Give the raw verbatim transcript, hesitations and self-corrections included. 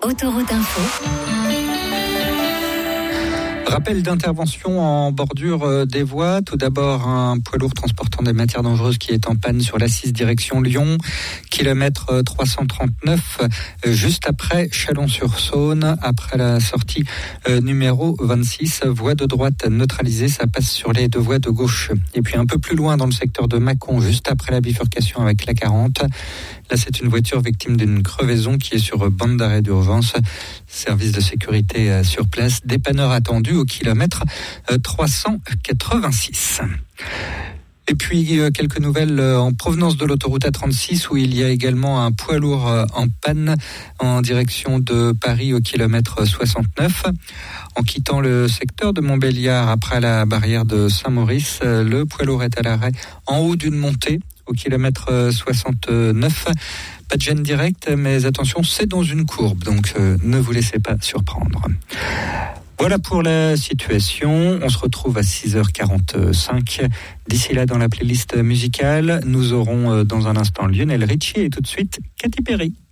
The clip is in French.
Autoroute Info. Rappel d'intervention en bordure des voies. Tout d'abord, un poids lourd transportant des matières dangereuses qui est en panne sur l'A six direction Lyon, kilomètre trois cent trente-neuf, juste après Chalon-sur-Saône, après la sortie numéro vingt-six. Voie de droite neutralisée, ça passe sur les deux voies de gauche. Et puis un peu plus loin dans le secteur de Mâcon, juste après la bifurcation avec la quarante. Là, c'est une voiture victime d'une crevaison qui est sur bande d'arrêt d'urgence. Service de sécurité sur place. Dépanneur attendu au kilomètre trois cent quatre-vingt-six. Et puis, quelques nouvelles en provenance de l'autoroute A trente-six où il y a également un poids lourd en panne en direction de Paris au kilomètre soixante-neuf. En quittant le secteur de Montbéliard après la barrière de Saint-Maurice, le poids lourd est à l'arrêt en haut d'une montée au kilomètre soixante-neuf. Pas de gêne directe, mais attention, c'est dans une courbe, donc euh, ne vous laissez pas surprendre. Voilà pour la situation. On se retrouve à six heures quarante-cinq. D'ici là, dans la playlist musicale, nous aurons euh, dans un instant Lionel Richie et tout de suite Katy Perry.